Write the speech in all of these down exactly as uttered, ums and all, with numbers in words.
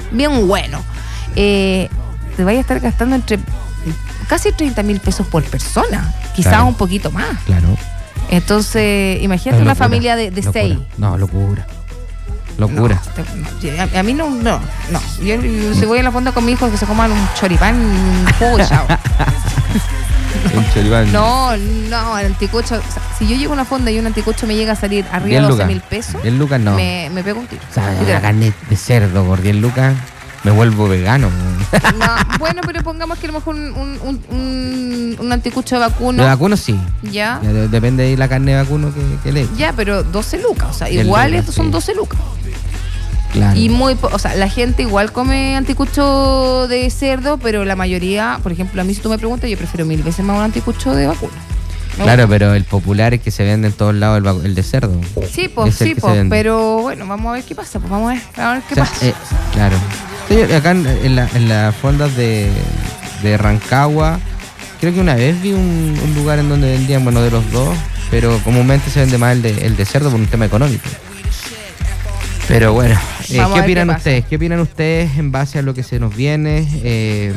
bien bueno. Eh, te vayas a estar gastando entre casi treinta mil pesos por persona, quizás claro. un poquito más. Claro. Entonces, imagínate una familia de, de locura. seis. No, locura. Locura. No, te, a, a mí no, no, no. Yo, yo si voy a la fonda con mi hijo que se coman un choripán y un jugo de chao. Un choripán. No, no, el anticucho. O sea, si yo llego a una fonda y un anticucho me llega a salir arriba de doce mil pesos, diez lucas no. Me, me pego un tiro. O sea, la carne de cerdo por diez lucas, me vuelvo vegano. No, bueno, pero pongamos que a lo mejor un, un, un, un, un anticucho de vacuno. De vacuno sí. Ya. ya de, depende de la carne de vacuno que, que le. Ya, pero doce lucas. O sea, igual lucas, estos sí. son doce lucas. Claro. Y muy, o sea, la gente igual come anticucho de cerdo, pero la mayoría, por ejemplo, a mí si tú me preguntas, yo prefiero mil veces más un anticucho de vacuno. ¿No? Claro, pero el popular es que se vende en todos lados el, el de cerdo. Sí, pues, sí, pues, pero bueno, vamos a ver qué pasa, pues vamos a ver, a ver qué o sea, pasa. Eh, claro. Sí, acá en, en, la, en las fondas de, de Rancagua, creo que una vez vi un, un lugar en donde vendían, bueno, de los dos, pero comúnmente se vende más el de, el de cerdo por un tema económico. Pero bueno, eh, ¿qué opinan qué ustedes? ¿Qué opinan ustedes en base a lo que se nos viene? Eh,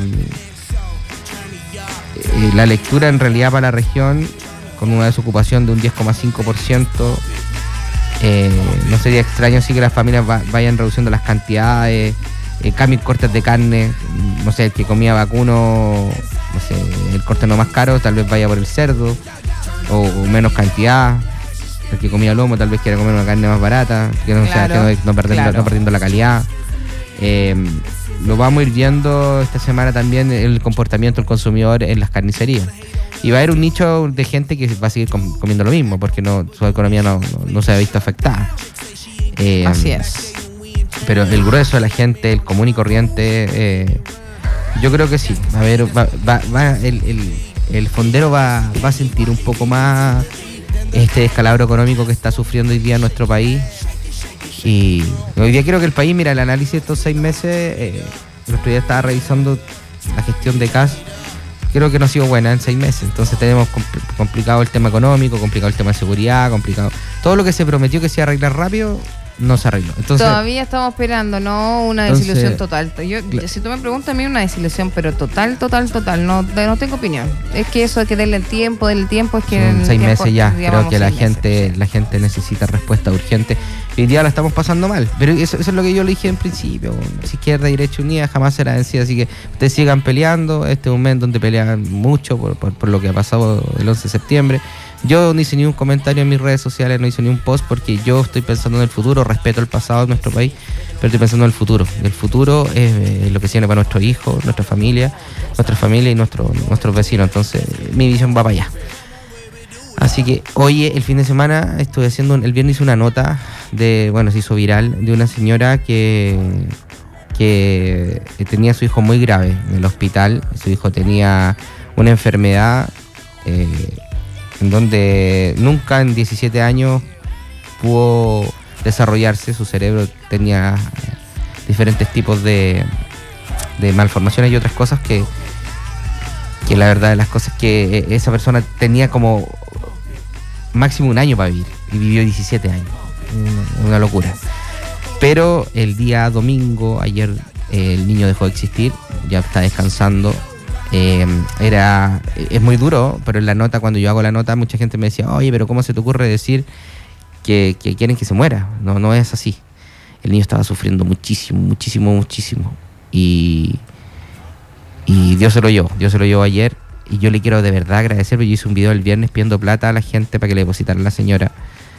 eh, la lectura en realidad para la región, con una desocupación de un diez coma cinco por ciento, eh, no sería extraño sí que las familias va, vayan reduciendo las cantidades, eh, cambien cortes de carne, no sé, el que comía vacuno, no sé, el corte no más caro, tal vez vaya por el cerdo, o, o menos cantidad. El que comía lomo tal vez quiera comer una carne más barata, que no, claro, sea, que no, no, perdiendo, claro. no perdiendo la calidad. Eh, lo vamos a ir viendo esta semana también el comportamiento del consumidor en las carnicerías. Y va a haber un nicho de gente que va a seguir com- comiendo lo mismo, porque no, su economía no, no, no se ha visto afectada. Eh, Así es. Pero el grueso de la gente, el común y corriente, eh, yo creo que sí. A ver, va, va, va, el, el, el fondero va, va a sentir un poco más este descalabro económico que está sufriendo hoy día nuestro país. Y hoy día creo que el país, mira, el análisis de estos seis meses, eh, el otro día estaba revisando la gestión de C A S, creo que no ha sido buena en seis meses. Entonces tenemos compl- complicado el tema económico, complicado el tema de seguridad, complicado todo lo que se prometió que se iba a arreglar rápido, no se arregló. Entonces, todavía estamos esperando, ¿no? Una entonces, desilusión total. Yo, claro. Si tú me preguntas a mí, una desilusión, pero total, total, total. No, no tengo opinión. Es que eso de que denle el tiempo, denle el tiempo, es que en seis meses ya. Creo que la gente, meses, sí. la gente necesita respuesta urgente. Hoy día la estamos pasando mal. Pero eso, eso es lo que yo le dije en principio. Izquierda y derecha unida jamás será vencida. Así que ustedes sigan peleando. Este es un mes donde pelean mucho por, por, por lo que ha pasado el once de septiembre. Yo no hice ni un comentario en mis redes sociales, no hice ni un post, porque yo estoy pensando en el futuro, respeto el pasado de nuestro país, pero estoy pensando en el futuro. El futuro es eh, lo que se viene para nuestros hijos, nuestra familia, nuestra familia y nuestro, nuestros vecinos. Entonces, mi visión va para allá. Así que hoy, el fin de semana, estuve haciendo, un, el viernes hice una nota de, bueno, se hizo viral, de una señora que, que tenía a su hijo muy grave en el hospital. Su hijo tenía una enfermedad eh, en donde nunca en diecisiete años pudo desarrollarse, su cerebro tenía diferentes tipos de, de malformaciones y otras cosas que, que la verdad de las cosas que esa persona tenía como máximo un año para vivir y vivió diecisiete años, una, una locura. Pero el día domingo, ayer, eh, el niño dejó de existir, ya está descansando. Eh, era es muy duro, pero en la nota, cuando yo hago la nota, mucha gente me decía, oye, pero ¿cómo se te ocurre decir que, que quieren que se muera? No, no es así. El niño estaba sufriendo muchísimo, muchísimo, muchísimo. Y, y Dios se lo llevó, Dios se lo llevó ayer. Y yo le quiero de verdad agradecer, porque yo hice un video el viernes pidiendo plata a la gente para que le depositaran a la señora.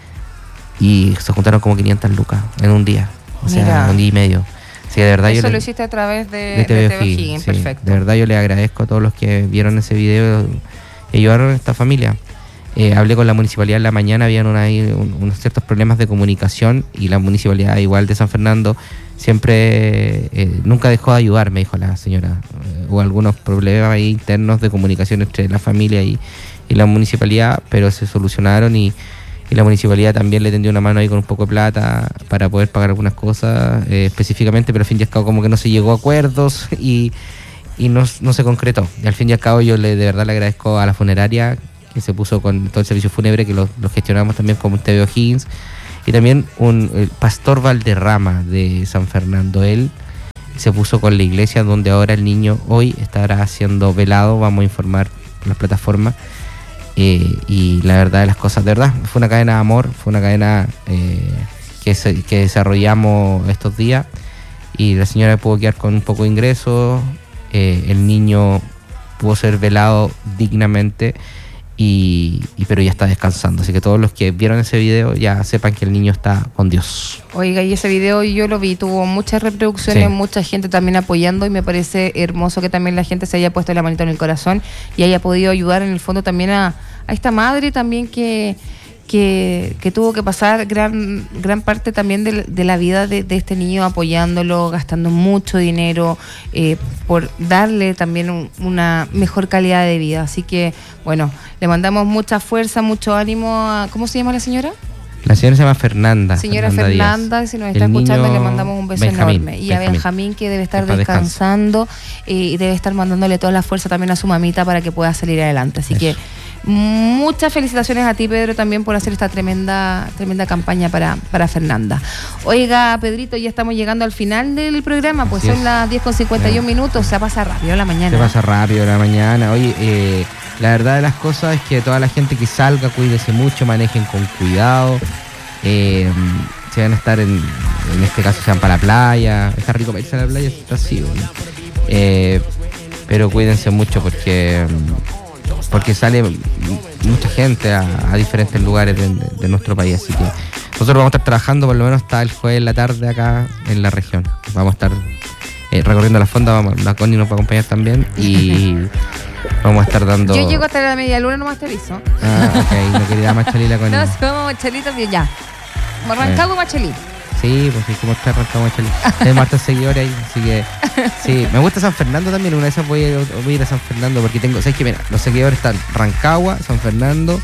Y se juntaron como quinientas lucas en un día. O sea, Mira. un día y medio. Sí, de verdad. Eso yo lo le, hiciste a través de, de T V O'Higgins, sí, perfecto. De verdad yo le agradezco a todos los que vieron ese video y ayudaron a esta familia. Eh, hablé con la municipalidad en la mañana, habían una, un, unos ciertos problemas de comunicación y la municipalidad igual de San Fernando siempre, eh, nunca dejó de ayudar, me dijo la señora. Eh, hubo algunos problemas ahí internos de comunicación entre la familia y, y la municipalidad, pero se solucionaron y Y la municipalidad también le tendió una mano ahí con un poco de plata para poder pagar algunas cosas eh, específicamente, pero al fin y al cabo como que no se llegó a acuerdos y, y no, no se concretó. Y al fin y al cabo yo le, de verdad le agradezco a la funeraria que se puso con todo el servicio fúnebre, que lo, lo gestionamos también con T V O'Higgins, y también un el Pastor Valderrama de San Fernando. Él se puso con la iglesia, donde ahora el niño hoy estará siendo velado. Vamos a informar por las plataformas. Eh, y la verdad de las cosas, de verdad, fue una cadena de amor, fue una cadena eh, que, se, que desarrollamos estos días, y la señora pudo quedar con un poco de ingresos, eh, el niño pudo ser velado dignamente, y, y pero ya está descansando, así que todos los que vieron ese video ya sepan que el niño está con Dios. Oiga, y ese video yo lo vi, tuvo muchas reproducciones, Sí. mucha gente también apoyando, y me parece hermoso que también la gente se haya puesto la manito en el corazón y haya podido ayudar en el fondo también a, a esta madre también que, que, que tuvo que pasar gran, gran parte también de, de la vida de, de este niño, apoyándolo, gastando mucho dinero eh, por darle también un, una mejor calidad de vida. Así que, bueno, le mandamos mucha fuerza, mucho ánimo a... ¿Cómo se llama la señora? La señora se llama Fernanda. Señora Fernanda, Fernanda, Díaz. si nos está El escuchando, niño le mandamos un beso Benjamín, enorme. Y a Benjamín. Benjamín, que debe estar Que para descansando eh, y debe estar mandándole toda la fuerza también a su mamita para que pueda salir adelante. Así Eso. que muchas felicitaciones a ti, Pedro, también por hacer esta tremenda tremenda campaña para, para Fernanda. Oiga, Pedrito, ya estamos llegando al final del programa, pues Así son es. las diez con cincuenta y uno Ya. minutos, se pasa rápido la mañana. Se pasa rápido la mañana. Oye, eh, la verdad de las cosas es que toda la gente que salga, cuídese mucho, manejen con cuidado. Eh, si van a estar en, en este caso, sean para la playa. Está rico para irse a la playa, está así, ¿no? eh, pero cuídense mucho porque porque sale mucha gente a, a diferentes lugares de, de, de nuestro país, así que nosotros vamos a estar trabajando por lo menos hasta el jueves en la tarde acá en la región. Vamos a estar eh, recorriendo la fonda, vamos, la Connie nos va a acompañar también, y vamos a estar dando... Yo llego hasta la media luna, nomás te aviso. Ah, ok, no quería más Chalí la Connie. No, si vamos a Machalí también, ya. Rancagua y Machalí. Sí, pues sí, como está arrancado Chalí. Tenemos hartos seguidores ahí, así que sí, me gusta San Fernando también. Una de esas voy a, voy a ir a San Fernando porque tengo, ¿sabes qué? Mira, los seguidores están Rancagua, San Fernando,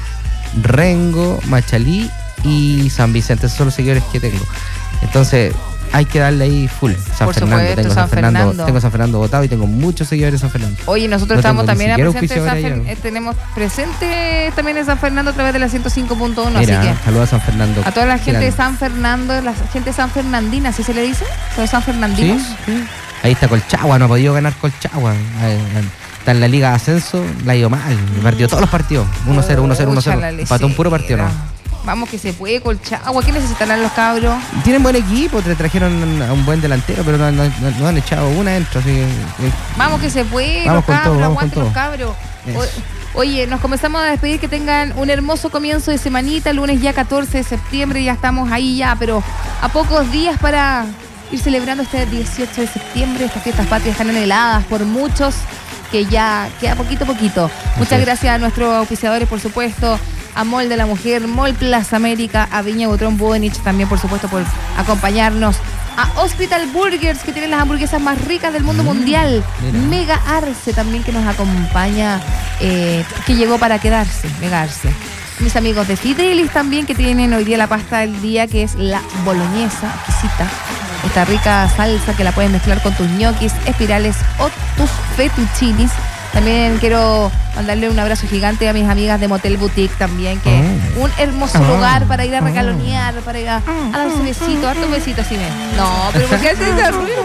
Rengo, Machalí y San Vicente. Esos son los seguidores que tengo. Entonces, hay que darle ahí full. San Por Fernando, supuesto, tengo San San Fernando, Fernando. tengo San Fernando votado y tengo muchos seguidores de San Fernando. Oye, nosotros No estamos tengo ni también a siquiera presente en auspiciador San Fer- allá. eh, tenemos presente también en San Fernando a través de la ciento cinco punto uno, así Mira, que saludos a San Fernando. a toda la gente de Grande. San Fernando, la gente de San Fernandina, ¿así se le dice? Son San Fernandinos. Sí, sí. Ahí está Colchagua, no ha podido ganar Colchagua. Eh, Está en la Liga de Ascenso, la ha ido mal. Perdió todos los partidos. uno cero, uno cero, uno cero. Pucha, la Empató un puro partido, ¿no? lecera. Vamos que se puede, Colchagua. ¿Qué necesitarán los cabros? Tienen buen equipo, te trajeron a un buen delantero, pero no, no- no- no han echado una dentro, así que, eh, Vamos que se puede, Vamos los con cabros, todo, vamos aguanten con los todo. cabros. Eso. O- Oye, nos comenzamos a despedir, que tengan un hermoso comienzo de semanita, lunes ya catorce de septiembre, ya estamos ahí ya, pero a pocos días para ir celebrando este dieciocho de septiembre. Estas fiestas patrias están anheladas por muchos, que ya queda poquito a poquito. Muchas es. gracias a nuestros auspiciadores, por supuesto, a Mall de la Mujer, Mall Plaza América, a Viña Butrón Budenich también, por supuesto, por acompañarnos. A Hospital Burgers, que tienen las hamburguesas más ricas del mundo mundial. mira. Mega Arce también, que nos acompaña, eh, que llegó para quedarse, Mega Arce. Mis amigos de Fidelis también, que tienen hoy día la pasta del día, que es la boloñesa, exquisita. Esta rica salsa que la puedes mezclar con tus ñoquis, espirales o tus fettuccinis. También quiero mandarle un abrazo gigante a mis amigas de Motel Boutique también, que Oh. un hermoso Oh. lugar para ir a regalonear, para ir a, a darse besitos, hartos besitos así me. No, pero ¿por qué haces ese ruido?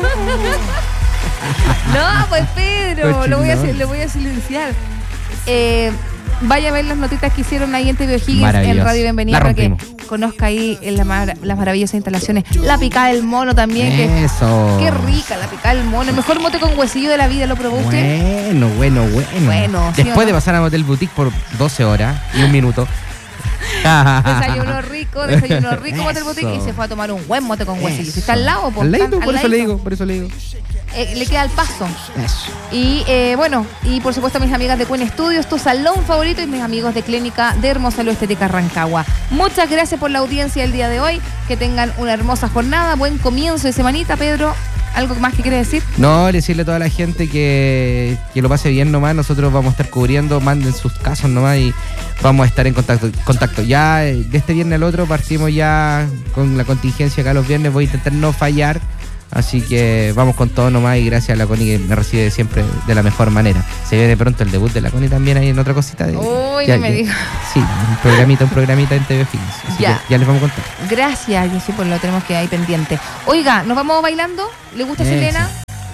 No, pues Pedro, lo voy a, lo voy a silenciar. Eh, vaya a ver las notitas que hicieron ahí en T V O'Higgins, en Maravilloso. Radio Bienvenida, La para que rompimos. conozca ahí en la mar- las maravillosas instalaciones. La picada del mono también, que Eso. qué rica la picada del mono. El mejor mote con huesillo de la vida, ¿lo probó usted? Bueno, bueno, bueno. Bueno, ¿sí o Después no? de pasar a Motel Boutique por doce horas y un minuto. Desayuno rico, desayuno rico Motel Eso. Boutique, y se fue a tomar un buen mote con huesillo. Si Eso. está al lado, pues. Al ladito, están al por eso le ladito. digo, por eso le digo. Eh, le queda al paso. Eso. Y eh, bueno, y por supuesto mis amigas de Queen Studios, tu salón favorito, y mis amigos de Clínica de Hermosalud Estética Rancagua. Muchas gracias por la audiencia del día de hoy. Que tengan una hermosa jornada, buen comienzo de semanita. Pedro, ¿algo más que quieres decir? No, decirle a toda la gente que, que lo pase bien nomás. Nosotros vamos a estar cubriendo, manden sus casos nomás y vamos a estar en contacto. contacto. Ya eh, de este viernes al otro partimos ya con la contingencia acá los viernes. Voy a intentar no fallar. Así que vamos con todo nomás, y gracias a la Connie, que me recibe siempre de la mejor manera. Se viene pronto el debut de la Connie también ahí en otra cosita. De, Uy, ya, no me ya- digas. Sí, un programita, un programita en T V O'Higgins. Así Ya. que ya les vamos a contar. Gracias, y sí, pues lo tenemos que ahí pendiente. Oiga, ¿nos vamos bailando? ¿Le gusta Eso. Selena?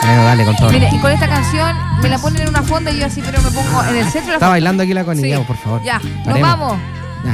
Bueno, dale, con todo. Mire, y con esta canción me la ponen en una fonda y yo así, pero me pongo en el centro de la Está fonda. bailando aquí la Connie, Sí. ya, por favor. Ya, nos Paremos. vamos.